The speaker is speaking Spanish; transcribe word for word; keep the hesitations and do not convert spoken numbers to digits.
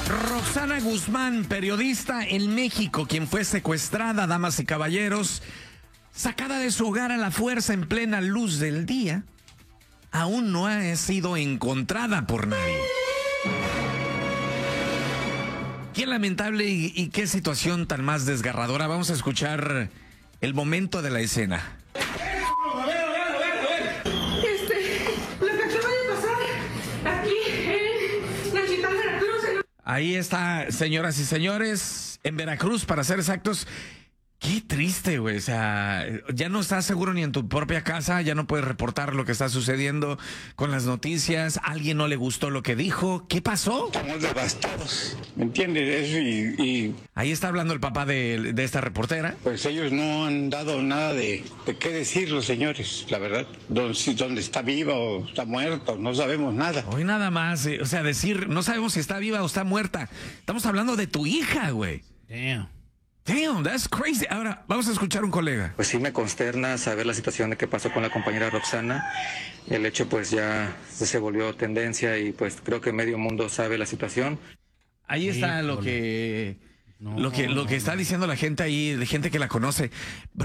Roxana Guzmán, periodista en México, quien fue secuestrada, damas y caballeros, sacada de su hogar a la fuerza en plena luz del día, aún no ha sido encontrada por nadie. Qué lamentable y, y qué situación tan más desgarradora. Vamos a escuchar el momento de la escena. Ahí está, señoras y señores, en Veracruz, para ser exactos. Qué triste, güey. O sea, ya no estás seguro ni en tu propia casa, ya no puedes reportar lo que está sucediendo con las noticias. ¿A alguien no le gustó lo que dijo? ¿Qué pasó? Estamos devastados, ¿me entiendes? Eso y, y... Ahí está hablando el papá de, de esta reportera. Pues ellos no han dado nada de, de qué decir los señores, la verdad. Dónde, si dónde está viva o está muerta, no sabemos nada. Hoy nada más, eh, o sea, decir, no sabemos si está viva o está muerta. Estamos hablando de tu hija, güey. Damn. Damn, that's crazy. Ahora, vamos a escuchar un colega. Pues sí me consterna saber la situación de qué pasó con la compañera Roxana. El hecho pues ya se volvió tendencia y pues creo que medio mundo sabe la situación. Ahí está Híjole. lo que, No, lo que, lo que no, está no. diciendo la gente ahí, de gente que la conoce.